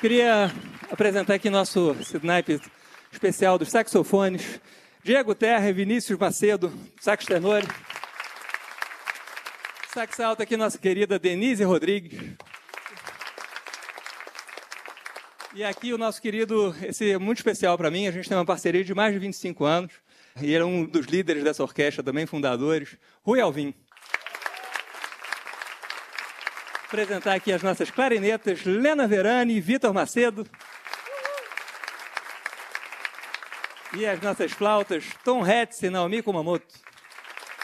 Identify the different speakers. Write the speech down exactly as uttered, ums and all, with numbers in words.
Speaker 1: Queria apresentar aqui nosso naipe especial dos saxofones, Diego Terra e Vinícius Macedo, sax tenor. Sax alto aqui, nossa querida Denise Rodrigues. E aqui o nosso querido, esse é muito especial para mim, a gente tem uma parceria de mais de vinte e cinco anos, e ele é um dos líderes dessa orquestra, também fundadores, Rui Alvim. Apresentar aqui as nossas clarinetas, Lena Verani e Vitor Macedo. E as nossas flautas, Tom Hetz e Naomi Kumamoto.